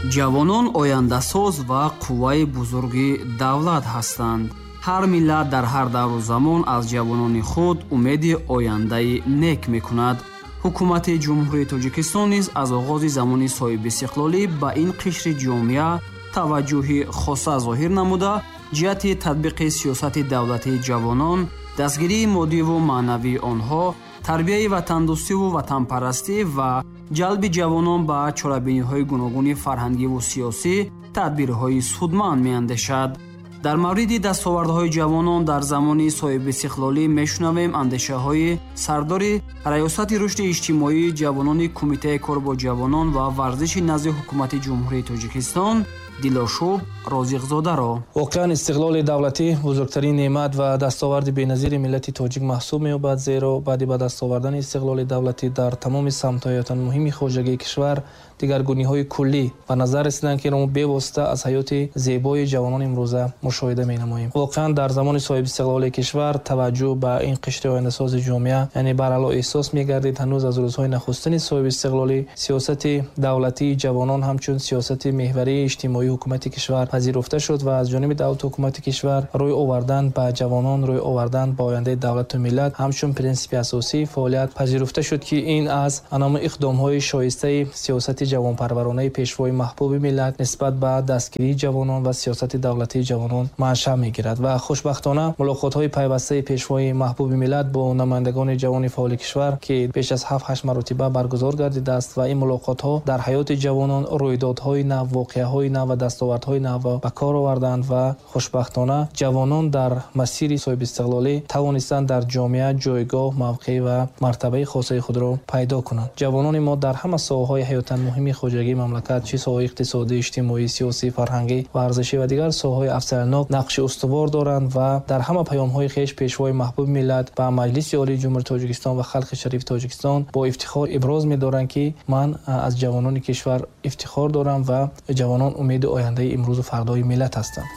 ҷавонон ояндасоз ва қувваи бузурги давлат ҳастанд. ҳар миллат дар ҳар давру замон аз ҷавонони худ умеди ояндаи нек мекунад. ҳукумати ҷумҳурии Тоҷикистон низ аз оғози замони соҳибистиқлолӣ ба ин қишри ҷомеа таваҷҷӯҳи хоса зоҳир намуда, ҷиҳати татбиқи сиёсати давлатии ҷавонон, дастгирии моддиву маънавии онҳо, тарбияи ватандӯстиву ватанпарастӣ ва ҷалби ҷавонон ба чорабиниҳои гуногуни фарҳангиву сиёсӣ тадбирҳои судманд меандешад. дар мавриди дастовардҳои ҷавонон дар замони соҳибистиқлолӣ мешунавем андешаҳои сардори раёсати рушди иҷтимоии ҷавонони Кумитаи кор бо ҷавонон ва варзиши назди ҳукумати ҷумҳурии Тоҷикистон Дилошуб Розиқзодаро. воқеан истиқлоли давлатӣ бузургтарин неъмат ва дастоварди беназири миллати тоҷик маҳсуб меёбад, зеро баъди ба даст овардани истиқлоли давлатӣ дар тамоми самтҳоятан муҳими хоҷагии кишвар дигаргуниҳои куллӣ ба назар расиданд, ки мо бевосита аз ҳаёти зебои ҷавонон имрӯза мушоҳида менамоем. воқеан дар замони соҳибистиқлолии кишвар таваҷҷӯҳ ба ин қишри ояндасози ҷомеа, яъне баръало эҳсос мегардид ҳанӯз аз рӯзҳои нахустини соҳибистиқлолӣ сиёсати давлатии ҷавонон ҳамчун сиёсати меҳварии иҷтимоии ҳукумати кишвар пазируфта шуд ва аз ҷониби давлати ҳукумати кишвар рӯй овардан ба ҷавонон, рӯй овардан ба ояндаи давлату миллат ҳамчун принсипи асосии фаъолият пазируфта шуд, ки ин аз аноми иқдомҳои шоистаи сиёсати ҷавонпарваронаи пешвои маҳбуби миллат нисбат ба дастгирии ҷавонон ва сиёсати давлатии ҷавонон маншаъ мегирад ва хушбахтона мулоқотҳои пайвастаи пешвои маҳбуби миллат бо намояндагони ҷавони фаъоли кишвар, ки беш аз 7-8 маротиба баргузор гардидааст ва ин мулоқотҳо дар ҳаёти ҷавонон рӯйдодҳои нав, воқеаҳои нав ва дастовардҳои нав ба кор оварданд ва хушбахтона ҷавонон дар масири соҳибистиқлолӣ тавонистанд дар ҷомеа ҷойгоҳ, мавқеъ ва мартабаи хосаи худро пайдо кунанд. ҷавонони мо дар ҳама соҳаҳои ҳаётан муҳими хоҷагии мамлакат, чӣ соҳаи иқтисодӣ, иҷтимоӣ, сиёсӣ, фарҳангӣ, варзишӣ ва дигар соҳаҳои афзалнок нақши устувор доранд ва дар ҳама паёмҳои хеш пешвои маҳбуби миллат ба Маҷлиси Олии Ҷумҳурии Тоҷикистон ва халқи шарифи Тоҷикистон бо ифтихор иброз медоранд, ки ман аз ҷавонони кишвар ифтихор дорам ва ҷавонон умеди ояндаи имрӯзу фардои миллат ҳастанд.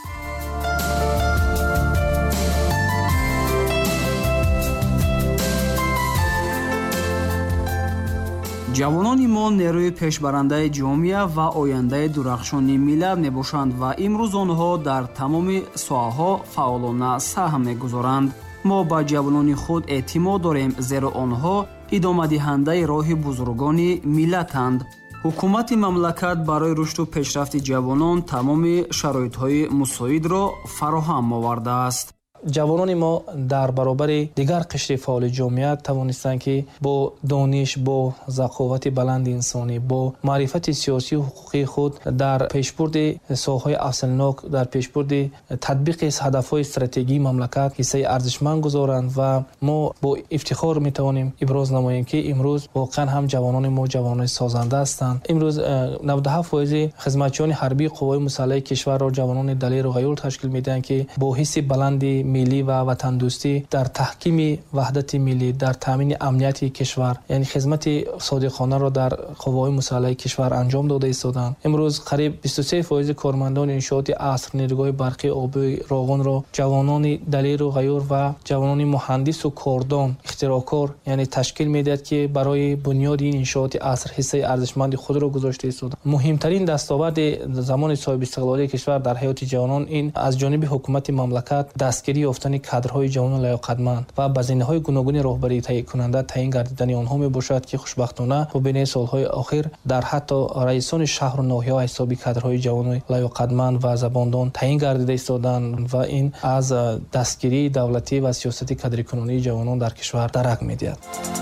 ҷавонони мо нерӯи пешбарандаи ҷомеа ва ояндаи дурахшони миллат мебошанд ва имрӯз онҳо дар тамоми соҳаҳо фаъолона саҳм мегузоранд. мо ба ҷавонони худ эътимод дорем, зеро онҳо идомадиҳандаи роҳи бузургони миллатанд. ҳукумати мамлакат барои рушду пешрафти ҷавонон тамоми шароитҳои мусоидро фароҳам овардааст. ҷавонони мо дар баробари дигар қишри фаъоли ҷомеа тавонистанд, ки бо дониш, бо зақовати баланди инсонӣ, бо маърифати сиёсию ҳуқуқии худ дар пешбурди соҳаҳои аслнок, дар пешбурди татбиқи ҳадафҳои стратегии мамлакат ҳиссаи арзишманд гузоранд ва мо бо ифтихор метавонем иброз намоем, ки имрӯз воқеан ҳам ҷавонони мо ҷавонони созанда ҳастанд. имрӯз 97% хизматчиёни ҳарбии қувваи мусаллаҳи кишварро ҷавонони далеру ғаюр ташкил медиҳанд, ки бо ҳисси баланди миллӣ ва ватандӯстӣ дар таҳкими ваҳдати миллӣ, дар таъмини амнияти кишвар, яъне хизмати содиқонаро дар қувваҳои мусаллаҳи кишвар анҷом дода истоданд. имрӯз қариб 23% кормандони иншооти аср, нерӯгоҳи барқӣ, оби, роғунро ҷавонони далеру ғаюр ва ҷавонони муҳандису кордон, ихтироъкор, яъне ташкил медиҳад, ки барои бунёди ин иншооти аср ҳиссаи арзишманди худро гузошта истоданд. муҳимтарин дастоварди замони соҳибистиқлолии кишвар дар ҳаёти ҷавонон ин аз ҷониби ҳукумати мамлакат дастгирӣ ёфтани кадрҳои ҷавони лаёқатманд ва базинаҳои гуногуни роҳбарии таъйинкунанда таъин гардидани онҳо мебошад, ки хушбахтона бубинем солҳои охир дар ҳатто раисони шаҳру ноҳияҳо ҳисоби кадрҳои ҷавони лаёқатманд ва забондон таъин гардида истоданд ва ин аз дастгирии давлатӣ ва сиёсати кадрикунонии ҷавонон дар кишвар дарак медиҳад.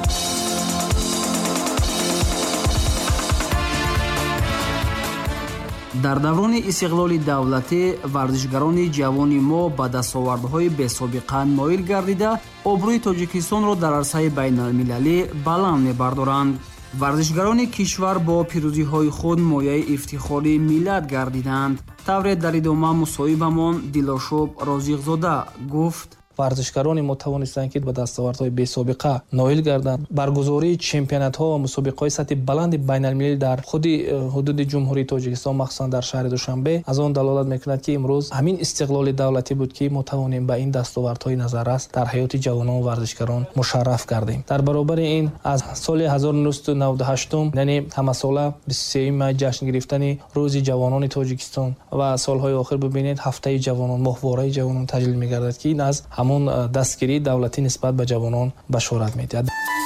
дар даврони истиқлоли давлатӣ варзишгарони ҷавони мо ба дастовардҳои бесобиқа ноил гардида обрӯи Тоҷикистонро дар арсаи байналмилалӣ баланд мебардоранд. варзишгарони кишвар бо пирӯзиҳои худ мояи ифтихори миллат гардиданд. тавре дар идома мусоҳибамон Дилошуб Розиқзода гуфт: варзишгарони мо тавонистанд ки ба дастовардҳои бесобиқа ноил гарданд. баргузории чемпионатҳо ва мусобиқаҳои сатҳи баланди байналмилалӣ дар худи ҳудуди ҷумҳурии тоҷикистон махсусан дар шаҳри душанбе аз он далолат мекунад ки имрӯз ҳамин истиқлоли давлатӣ буд ки мо тавонем ба ин дастовардҳои назаррас дар ҳаёти ҷавонон ва варзишгарон мушарраф гардем. дар баробари ин аз соли 1998 яъне ҳамасола 23 май ҷашн гирифтани рӯзи ҷавонони тоҷикистон ва солҳои охир бубинед ҳафтаи ҷавонон, моҳвораи ҷавонон таҷлил мегардад ки ин аз ҳамон дастгирии давлатӣ нисбат ба ҷавонон башорат медиҳад.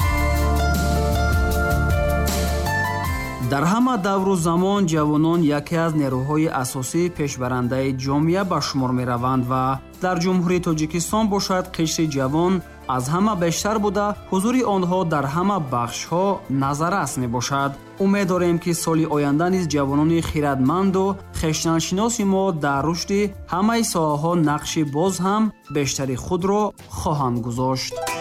дар ҳама давру замон ҷавонон яке аз нерӯҳои асосии пешбарандаи ҷомеа ба шумор мераванд ва дар ҷумҳурии тоҷикистон бошад қишри ҷавон аз ҳама бештар буда ҳузури онҳо дар ҳама бахшҳо назаррас мебошад. умед дорем ки соли оянда низ ҷавонони хиратманду хештаншиноси мо дар рушди ҳамаи соҳаҳо нақши боз ҳам бештари худро хоҳанд гузошт.